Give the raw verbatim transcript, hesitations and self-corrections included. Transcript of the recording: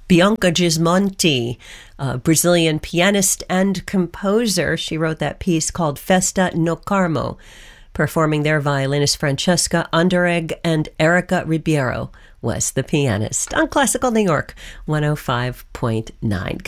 Bianca Gismonti, a Brazilian pianist and composer. She wrote that piece called Festa no Carmo. Performing there, violinist Francesca Underegg and Erica Ribeiro was the pianist on Classical New York one oh five point nine.